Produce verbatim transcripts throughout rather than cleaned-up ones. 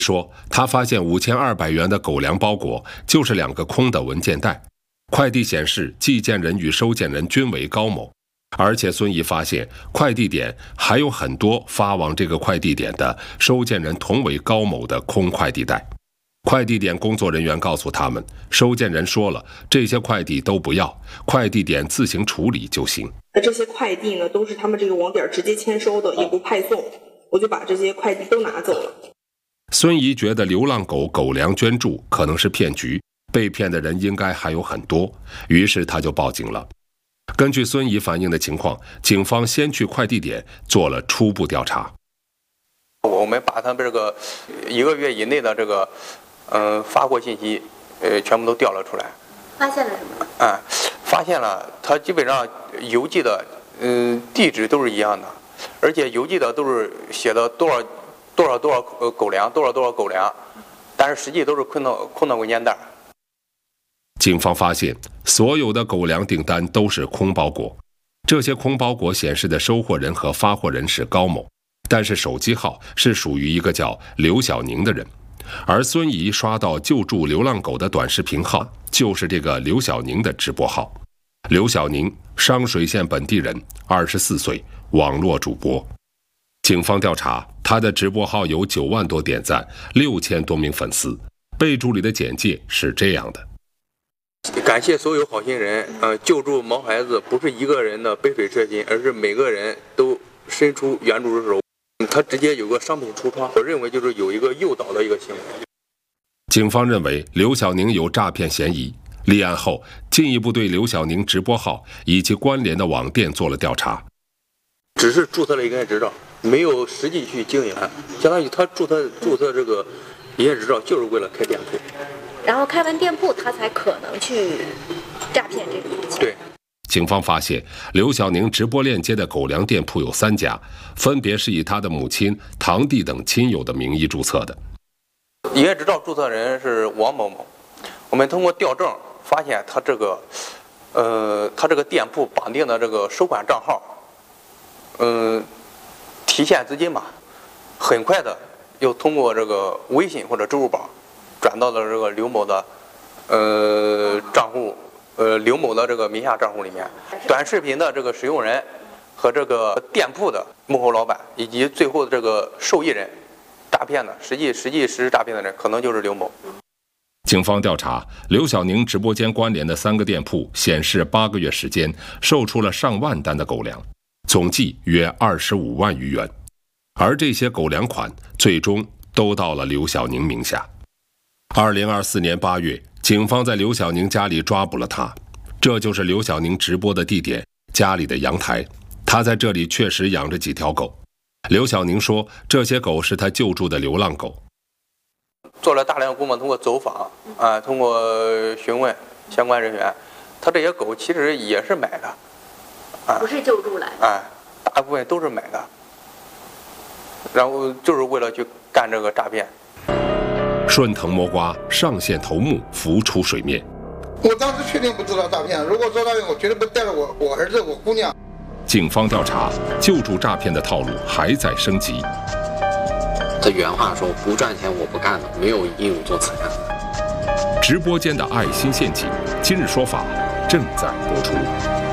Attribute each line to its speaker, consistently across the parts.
Speaker 1: 说他发现五千二百元的狗粮包裹就是两个空的文件袋，快递显示寄件人与收件人均为高某，而且孙怡发现快递点还有很多发往这个快递点的收件人同为高某的空快递袋。快递点工作人员告诉他们，收件人说了，这些快递都不要，快递点自行处理就行。
Speaker 2: 这些快递呢，都是他们这个网点直接签收的，也不派送，我就把这些快递都拿走了。
Speaker 1: 孙怡觉得流浪狗狗粮捐助可能是骗局，被骗的人应该还有很多，于是他就报警了。根据孙怡反映的情况，警方先去快递点做了初步调查。
Speaker 3: 我们把他们这个一个月以内的这个嗯、呃、发货信息呃全部都调了出来。
Speaker 4: 发现了什么？
Speaker 3: 啊、嗯，发现了他基本上邮寄的嗯、呃、地址都是一样的，而且邮寄的都是写的多少多少多少呃狗粮，多少多少狗粮，但是实际都是空的空的文件袋。
Speaker 1: 警方发现，所有的狗粮订单都是空包裹，这些空包裹显示的收货人和发货人是高某，但是手机号是属于一个叫刘小宁的人，而孙怡刷到救助流浪狗的短视频号就是这个刘小宁的直播号。刘小宁，商水县本地人，二十四岁，网络主播。警方调查，他的直播号有九万多点赞，六千多名粉丝。备注里的简介是这样的：
Speaker 3: 感谢所有好心人，呃，救助毛孩子不是一个人的杯水车薪，而是每个人都伸出援助之手。他直接有个商品橱窗，我认为就是有一个诱导的一个行为。
Speaker 1: 警方认为刘小宁有诈骗嫌疑，立案后进一步对刘小宁直播号以及关联的网店做了调查。
Speaker 3: 只是注册了营业执照，没有实际去经营，相当于他注册注册这个营业执照就是为了开店铺。
Speaker 4: 然后开完店铺，他才可能去诈骗这个钱。
Speaker 3: 对。
Speaker 1: 警方发现，刘小宁直播链接的狗粮店铺有三家，分别是以他的母亲、堂弟等亲友的名义注册的。
Speaker 3: 营业执照注册人是王某某，我们通过调证发现，他这个，呃，他这个店铺绑定的这个收款账号，嗯、呃，提现资金吧，很快的又通过这个微信或者支付宝转到了这个刘某的，呃，账户。呃，刘某的这个名下账户里面，短视频的这个使用人和这个店铺的幕后老板，以及最后的这个受益人，诈骗的实际实际实施诈骗的人，可能就是刘某。
Speaker 1: 警方调查，刘小宁直播间关联的三个店铺显示，八个月时间售出了上万单的狗粮，总计约二十五万余元，而这些狗粮款最终都到了刘小宁名下。二零二四年八月。警方在刘小宁家里抓捕了他，这就是刘小宁直播的地点，家里的阳台。他在这里确实养着几条狗。刘小宁说，这些狗是他救助的流浪狗。
Speaker 3: 做了大量工作，通过走访啊，通过询问相关人员，他这些狗其实也是买的，
Speaker 4: 啊，不是救助来的，
Speaker 3: 啊，大部分都是买的，然后就是为了去干这个诈骗。
Speaker 1: 顺藤摸瓜，上线头目浮出水面。
Speaker 5: 我当时确定不知道诈骗，如果做诈骗，我绝对不带着我我儿子我姑娘。
Speaker 1: 警方调查，救助诈骗的套路还在升级。
Speaker 6: 他原话说：“不赚钱我不干了，没有义务做慈善。”
Speaker 1: 直播间的爱心陷阱，今日说法正在播出。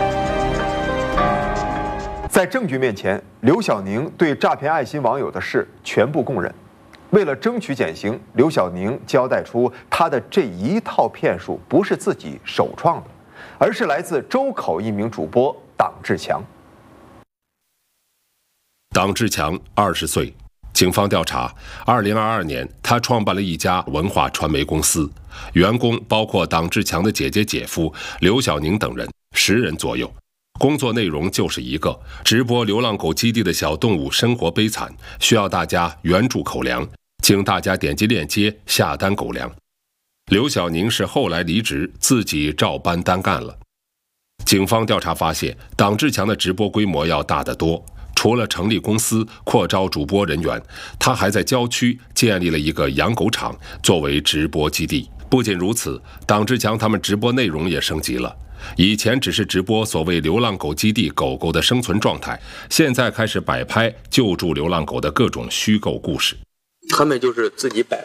Speaker 7: 在证据面前，刘小宁对诈骗爱心网友的事全部供认。为了争取减刑，刘小宁交代出他的这一套骗术不是自己首创的，而是来自周口一名主播党志强。
Speaker 1: 党志强二十岁，警方调查，二零二二年他创办了一家文化传媒公司，员工包括党志强的姐姐、姐夫刘小宁等人，十人左右。工作内容就是一个直播流浪狗基地的小动物生活悲惨，需要大家援助口粮，请大家点击链接下单狗粮。刘小宁是后来离职，自己照搬单干了。警方调查发现，党志强的直播规模要大得多，除了成立公司扩招主播人员，他还在郊区建立了一个养狗场作为直播基地。不仅如此，党志强他们直播内容也升级了，以前只是直播所谓流浪狗基地狗狗的生存状态，现在开始摆拍救助流浪狗的各种虚构故事。
Speaker 3: 他们就是自己摆